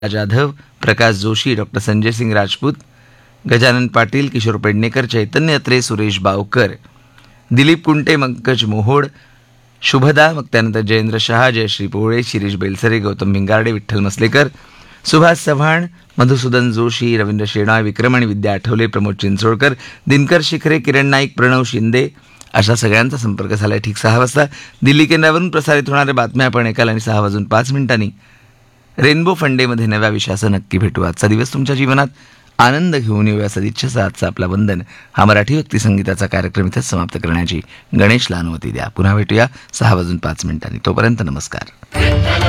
Jadhav, Prakash Joshi, doctor Sanjay Singh Rajput, Gajanan Patil, Kishore Pednekar, चैतन्य अत्रे, सुरेश बावकर, दिलीप कुंटे, पंकज मोहोड, शुभदा, मग त्यानंतर जयेंद्र शहा, जयश्री पोळे, शिरीष बेलसरे, गौतम भिंगारडे, विठ्ठल मसलेकर, सुभाष चव्हाण, मधुसूदन जोशी, रवींद्र शेणाय, विक्रम आणि विद्या आठवले, प्रमोद चिंचोळकर, दिनकर शिखरे, किरण नाईक, प्रणव शिंदे अशा सगळ्यांचा संपर्क झाला ठीक 6 वाजता. दिल्ली केंद्रावरून प्रसारित होणाऱ्या बातम्या आपण ऐकाल आणि 6:05 रेनबो फंडेमध्ये नव्या विषयासह नक्की भेटू. आजचा दिवस तुमच्या जीवनात आनंद घेऊन येऊ या सदिच्छेचा आजचा आपला वंदन हा मराठी भक्तिसंगीताचा कार्यक्रम इथेच समाप्त करण्याची गणेशला अनुमती द्या. पुन्हा भेटूया 6:05. तोपर्यंत नमस्कार.